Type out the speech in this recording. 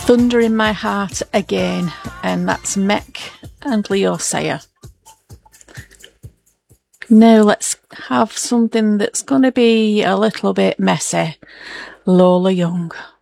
Thunder in My Heart again, and that's Mek and Leo Sayer. Now let's have something that's going to be a little bit messy. Lola Young.